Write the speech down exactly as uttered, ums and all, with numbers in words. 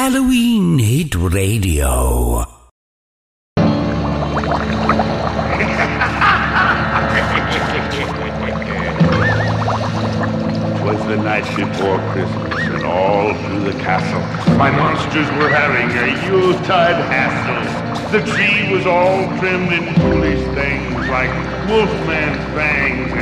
Halloween Hit Radio. Was the night before Christmas, and all through the castle my monsters were having a Yuletide hassle. The tree was all trimmed in foolish things like wolfman's fangs